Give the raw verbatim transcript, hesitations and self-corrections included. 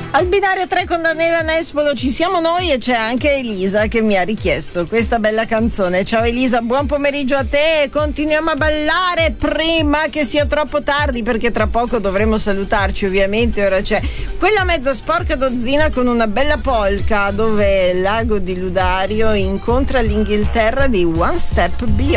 Al binario tre con Daniela Nespolo ci siamo noi e c'è anche Elisa che mi ha richiesto questa bella canzone. Ciao Elisa, buon pomeriggio a te, continuiamo a ballare prima che sia troppo tardi, perché tra poco dovremo salutarci ovviamente. Ora c'è quella mezza sporca dozzina con una bella polka dove il lago di Ludario incontra l'Inghilterra di One Step Beyond.